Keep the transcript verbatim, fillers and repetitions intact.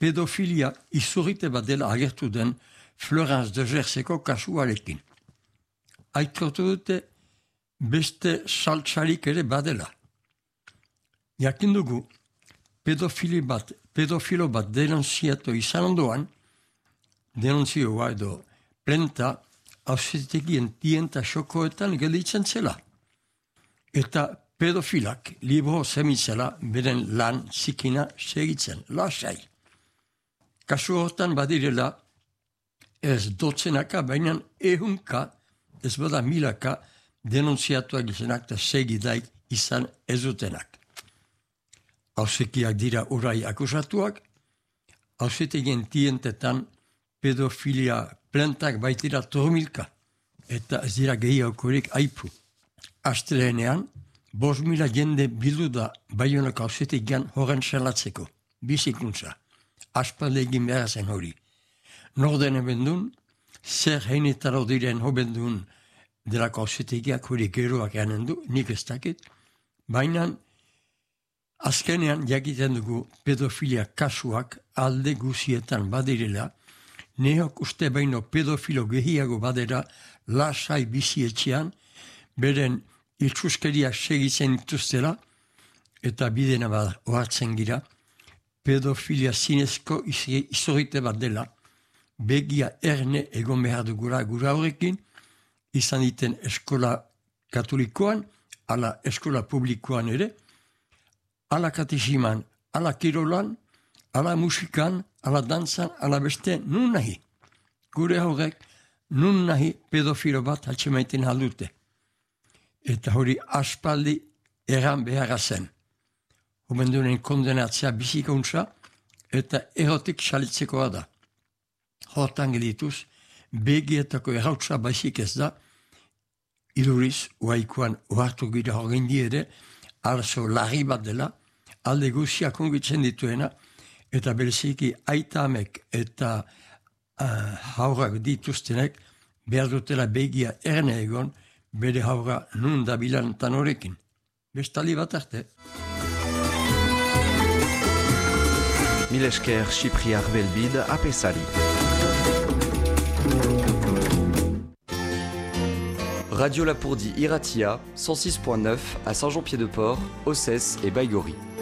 pedofilia izurrite bat dela agertu den Florence de Gerseko kasuarekin. Aitortu dute beste saltsarik ere badela. Jakin dugu, pedofili bat, pedofilo bat denunziatu izan ondoan, denunzioa edo plenta auzitegien tienta xokoetan gelditzen zela. Eta pedofilak libro zemitzela beren lan zikina segitzen, lasai. Kasu hortan badirela ez dotzenaka, baina ehunka, ez bada milaka denunziatuak izanak eta segidaik izan ezutenak. Auzikiak dira orai akusatuak, auzitegien tientetan pedofilia plantak baitira tormilka, eta ez dira gehiagokorik aipu. Astelenean, bost mila jende bildu da Baionako auzitegian horren salatzeko, bizikuntza, aspalde egin behar zen hori. Norden ebendun, zer heinetaro diren hobendun delako auzitegiak hori geroak janen du, nik ez dakit, baina azkenean jakiten dugu pedofilia kasuak alde guzietan badirela, nehok uste baino pedofilo gehiago badera lasai bizietxean, beren iltsuskeria segitzen dituztela, eta bidena bat ohartzen gira, pedofilia zinezko izorite bat dela, begia erne egon behar dugura gura horrekin, izan diten eskola katolikoan, ala eskola publikoan ere, ala katesiman, ala kirolan, ala musikan, ala dantzan, ala beste, nun nahi. Gure horrek, nun nahi pedofilo bat hatxemaiten aldute. Eta hori aspaldi eran beharra zen. Homendunen kondenatzea bizikuntza, eta erotik salitzekoa da. Hortan gelituz, begietako errautza baizik ez da, iduriz, uaikoan ohartu gira horrein ere, arazo larri bat dela, alde guziak ongitzen dituena, eta bereziki aitamek eta uh, haurrak dituztenek behar dutela begia erne egon, bere haurra nun da bilantan horrekin. Bestali bat arte. Mil esker Chypriar Belbide apesari. Radio Lapourdie Iratia, cent six point neuf à Saint-Jean-Pied-de-Port, Ossès et Baïgori.